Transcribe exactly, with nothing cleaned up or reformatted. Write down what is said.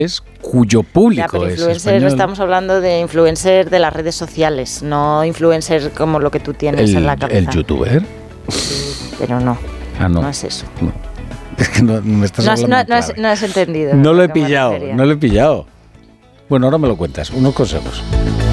es cuyo público ya, pero es influencer, español. Estamos hablando de influencer de las redes sociales, no influencer como lo que tú tienes el, en la cabeza. ¿El youtuber? Sí, pero no, ah, no, no es eso. No. Es que no me estás no, hablando no, en no, has, clave. no has entendido. No lo he pillado, no lo he pillado. Bueno, ahora me lo cuentas. Unos consejos.